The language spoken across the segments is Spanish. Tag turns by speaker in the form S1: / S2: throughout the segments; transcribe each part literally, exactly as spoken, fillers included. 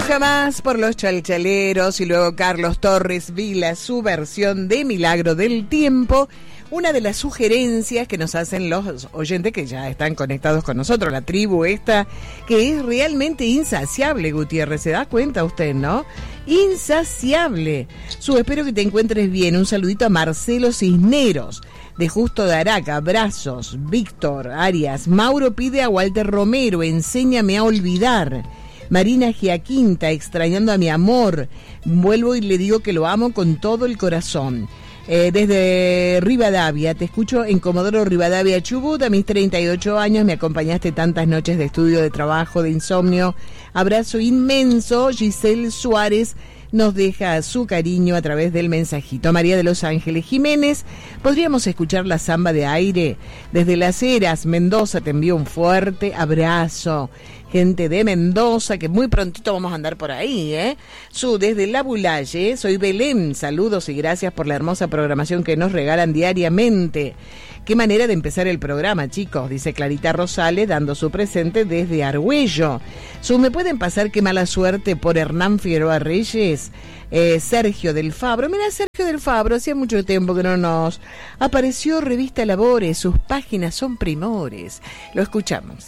S1: Jamás por los Chalchaleros y luego Carlos Torres Vila, su versión de Milagro del Tiempo. Una de las sugerencias que nos hacen los oyentes que ya están conectados con nosotros, la tribu esta, que es realmente insaciable, Gutiérrez, ¿se da cuenta usted, no? Insaciable. Su espero que te encuentres bien. Un saludito a Marcelo Cisneros, de Justo de Araca, abrazos. Víctor Arias, Mauro pide a Walter Romero, enséñame a olvidar. Marina Giaquinta, extrañando a mi amor. Vuelvo y le digo que lo amo con todo el corazón. Eh, desde Rivadavia, te escucho en Comodoro Rivadavia, Chubut. A mis treinta y ocho años me acompañaste tantas noches de estudio, de trabajo, de insomnio. Abrazo inmenso. Giselle Suárez nos deja su cariño a través del mensajito. María de los Ángeles Jiménez, podríamos escuchar la samba de aire. Desde Las Heras, Mendoza, te envío un fuerte abrazo. Gente de Mendoza, que muy prontito vamos a andar por ahí, ¿eh? Su, desde La Bulalle, soy Belén, saludos y gracias por la hermosa programación que nos regalan diariamente. Qué manera de empezar el programa, chicos, dice Clarita Rosales, dando su presente desde Argüello. Su, ¿me pueden pasar qué mala suerte por Hernán Figueroa Reyes? Eh, Sergio del Fabro, mira, Sergio del Fabro, hacía mucho tiempo que no nos apareció Revista Labores, sus páginas son primores. Lo escuchamos.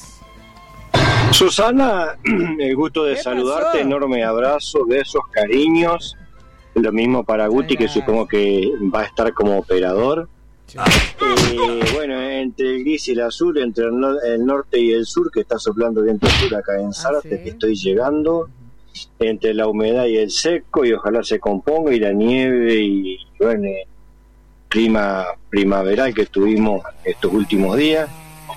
S2: Susana, el gusto de saludarte, pasó? Enorme abrazo, besos, cariños. Lo mismo para Guti, que supongo que va a estar como operador. Sí. Eh, bueno, entre el gris y el azul, entre el, no- el norte y el sur, que está soplando viento sur acá en Zárate, ah, ¿sí? Que estoy llegando, entre la humedad y el seco, y ojalá se componga, y la nieve y bueno, clima primaveral que tuvimos estos últimos días.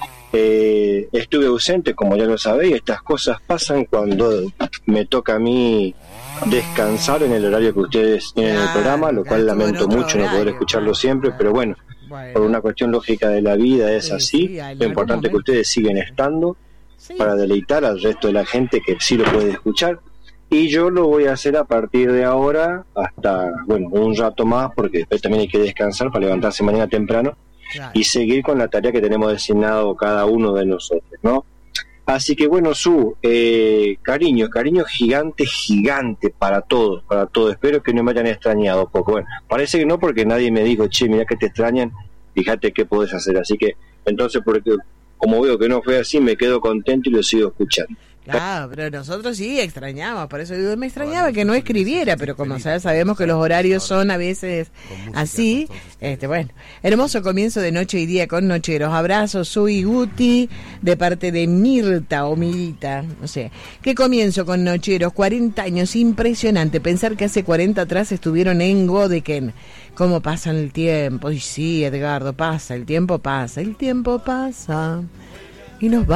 S2: Eh, estuve ausente, como ya lo sabéis. Estas cosas pasan cuando me toca a mí descansar en el horario que ustedes tienen en el programa, lo cual lamento mucho no poder escucharlo siempre, pero bueno, por una cuestión lógica de la vida es así. Lo importante es que ustedes siguen estando para deleitar al resto de la gente que sí lo puede escuchar, y yo lo voy a hacer a partir de ahora hasta, bueno, un rato más, porque después también hay que descansar para levantarse mañana temprano. Claro. Y seguir con la tarea que tenemos designado cada uno de nosotros, ¿no? Así que bueno, Su, eh, cariño, cariño gigante, gigante para todos, para todos. Espero que no me hayan extrañado poco. Bueno, parece que no, porque nadie me dijo, che, mira que te extrañan, fíjate qué podés hacer. Así que, entonces, porque como veo que no fue así, me quedo contento y lo sigo escuchando.
S1: Claro, pero nosotros sí extrañamos, por eso digo, me extrañaba que no escribiera, pero como ya sabemos que los horarios son a veces así, este bueno, hermoso comienzo de noche y día con Nocheros. Abrazos, soy Guti, de parte de Mirta o Mirita, no sé. Qué comienzo con Nocheros, cuarenta años, impresionante, pensar que hace cuarenta atrás estuvieron en Godeken. Cómo pasa el tiempo, y sí, Edgardo, pasa, el tiempo pasa, el tiempo pasa, y nos va.